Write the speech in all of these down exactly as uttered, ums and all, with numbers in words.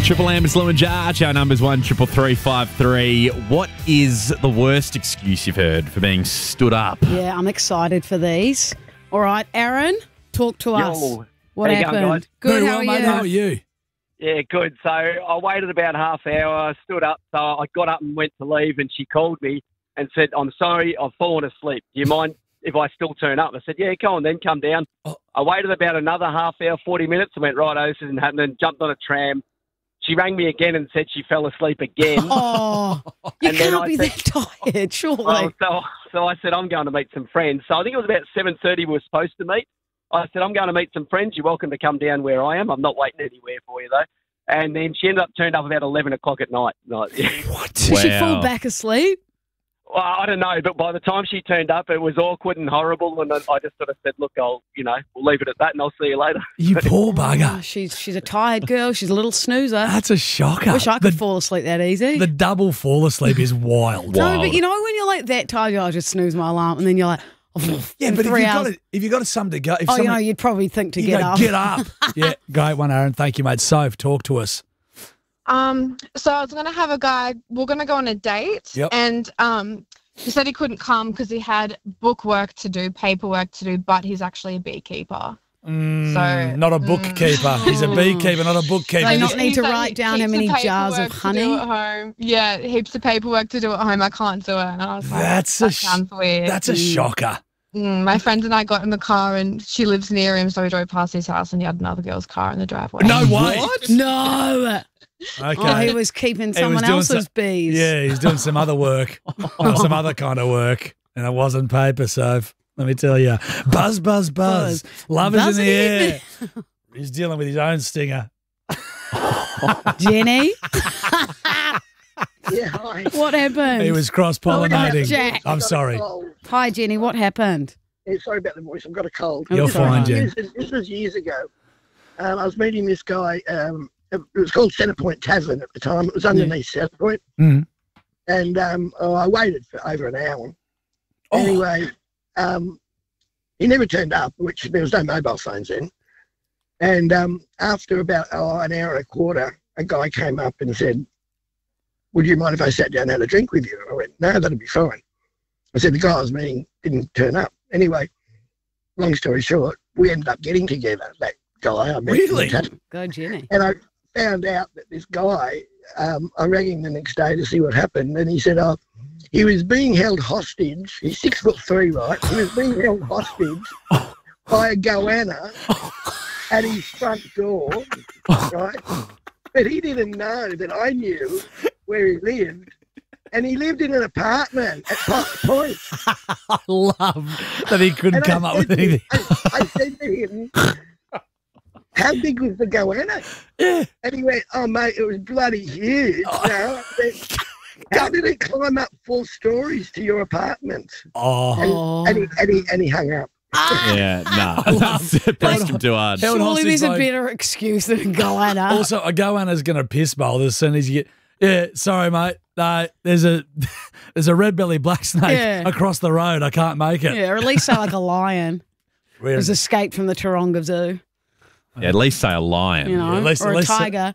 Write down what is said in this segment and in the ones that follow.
Triple M, it's Lou and Jarch. Our number's one triple three five three. What is the worst excuse you've heard for being stood up? Yeah, I'm excited for these. All right, Aaron, talk to us. Yo, what how you happened? going, guys? Good, Very how well, are mate. you? How are you? Yeah, good. So I waited about half hour, stood up, so I got up and went to leave, and she called me and said, I'm sorry, I've fallen asleep. Do you mind if I still turn up? I said, yeah, come on then, come down. Oh. I waited about another half hour, forty minutes, and went, right, oh, this isn't happening, jumped on a tram. She rang me again and said she fell asleep again. Oh, you And then can't I be said- that tired, surely. Well, so, so I said, I'm going to meet some friends. So I think it was about seven thirty we were supposed to meet. I said, I'm going to meet some friends. You're welcome to come down where I am. I'm not waiting anywhere for you, though. And then she ended up turned up about eleven o'clock at night. Night. What? Did she Wow. fall back asleep? Well, I don't know, but by the time she turned up, it was awkward and horrible, and I I just sort of said, look, I'll, you know, we'll leave it at that, and I'll see you later. You poor Oh, bugger. she's she's a tired girl. She's a little snoozer. That's a shocker. Wish I could the, fall asleep that easy. the double fall asleep is wild. No, but you know when you're like that tired, you I'll just snooze my alarm, and then you're like, oh, Yeah, in but if three you've hours. got it, if you got something to go, if Oh, you someone, know, you'd probably think to you get go, up. get up. Yeah, great one, Aaron. Thank you, mate. Soph, talk to us. Um, so I was gonna have a guy. We're gonna go on a date, Yep. and um, he said he couldn't come because he had book work to do, paperwork to do, but he's actually a beekeeper. Mm, So- not a bookkeeper. He's a beekeeper, not a bookkeeper. They You not just- need to He's write like, down how heaps many jars of paperwork to do honey. at home. Yeah, heaps of paperwork to do at home. I can't do it. And I was like, That's a that sh- sounds weird. That's a shocker. Mm, my friend and I got in the car, and she lives near him, so we drove past his house, and he had another girl's car in the driveway. No way. No. Okay. Oh, he was keeping was someone doing else's some- bees. Yeah, he's doing some other work, or some other kind of work, and it wasn't paper, so let me tell you. Buzz, buzz, buzz. Buzz. Love is in Buzzing the in air. He's dealing with his own stinger. Jenny, Yeah, hi. what happened? He was cross-pollinating. Jack. I'm sorry. Oh, Hi, Jenny, what happened? yeah, sorry about the voice. I've got a cold. You're This fine, was Jen. years- This was years ago. Um, I was meeting this guy. Um, it was called Centrepoint Tavern at the time. It was underneath Centrepoint. Mhm. And um, oh, I waited for over an hour. Oh. Anyway, um, he never turned up, which there was no mobile phones then. And um, after about oh, an hour and a quarter, a guy came up and said, would you mind if I sat down and had a drink with you? I went, no, that'd be fine. I said, the guy I was meeting didn't turn up. Anyway, long story short, we ended up getting together, that guy. I met Really? in the tavern. Go, Jenny. And I found out that this guy, um, I rang him the next day to see what happened, and he said, oh, he was being held hostage. He's six foot three, right? He was being held hostage by a goanna at his front door, right? But he didn't know that I knew where he lived. And he lived in an apartment at Potts Point. I love that he couldn't And come I up with said to- anything. I, I said to him, how big was the goanna? Yeah. And he went, oh, mate, it was bloody huge. Oh. You know? I said, how did it climb up four stories to your apartment? Oh. And, Oh. and, he, and, he, and he hung up. Yeah, nah. Pressed him too hard. Held Surely hostage there's a like- better excuse than a goanna. Also, a goanna's going to piss bowl as soon as you get. Yeah, sorry, mate. No, there's a there's a red belly black snake Yeah. across the road. I can't make it. Yeah, or at least say like a lion Really? who's escaped from the Taronga Zoo, Yeah, at least say a lion. you know, at least- or at a least- tiger.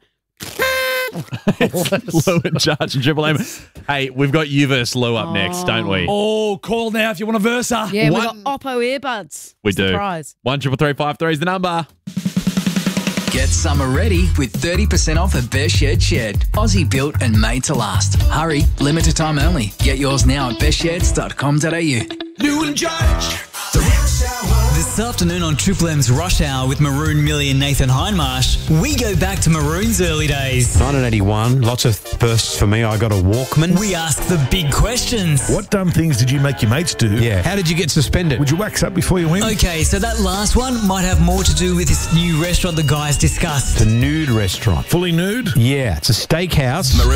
It's Lou and Jarch and Triple M. Hey, we've got you versus Lou up next, don't we? Oh, call now if you want a Versa. Yeah, we One- got Oppo earbuds. We do. Surprise. One triple three five three is the number. Get summer ready with thirty percent off at Best Shed Shed. Aussie built and made to last. Hurry, limited time only. Get yours now at best sheds dot com dot a u. Lou and Jarch. This afternoon on Triple M's Rush Hour with Maroon Millie and Nathan Hindmarsh, we go back to Maroon's early days. nineteen eighty-one, lots of firsts for me. I got a Walkman. We ask the big questions. What dumb things did you make your mates do? Yeah. How did you get suspended? Would you wax up before you went? Okay, so that last one might have more to do with this new restaurant the guys discussed. The nude restaurant. Fully nude? Yeah, it's a steakhouse.